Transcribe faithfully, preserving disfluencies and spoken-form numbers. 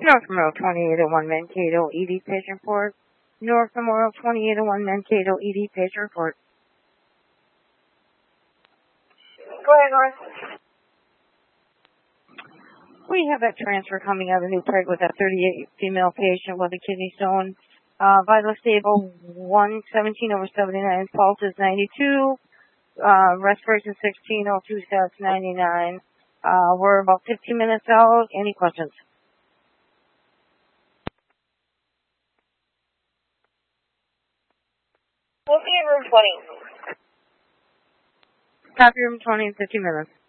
North Memorial twenty-eight oh one Mankato E D patient report. North Memorial twenty-eight oh one Mankato E D patient report. Go ahead, North. We have that transfer coming out of New Prague with a thirty-eight female patient with a kidney stone. Uh, vital stable one seventeen over seventy-nine, pulse is ninety-two, uh, respiration sixteen, O two stats ninety-nine. Uh, we're about fifteen minutes out. Any questions? We'll be in room twenty. Copy room twenty in fifteen minutes.